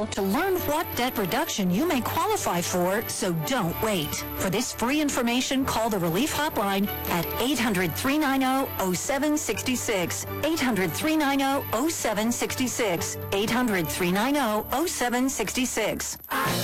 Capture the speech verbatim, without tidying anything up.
call to learn what debt reduction you may qualify for, so don't wait. For this free information, call the Relief Hotline at eight hundred, three nine zero, zero seven six six, eight hundred, three nine zero, zero seven six six, eight hundred, three nine zero, zero seven six six.